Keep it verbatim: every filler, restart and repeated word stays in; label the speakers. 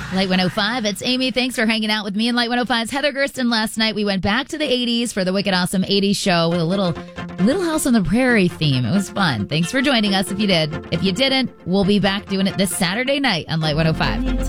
Speaker 1: Light one oh five, it's Amy. Thanks for hanging out with me and Light one oh five's Heather Gersten. Last night we went back to the eighties for the Wicked Awesome eighties show with a little Little House on the Prairie theme. It was fun. Thanks for joining us if you did. If you didn't, we'll be back doing it this Saturday night on Light one oh five.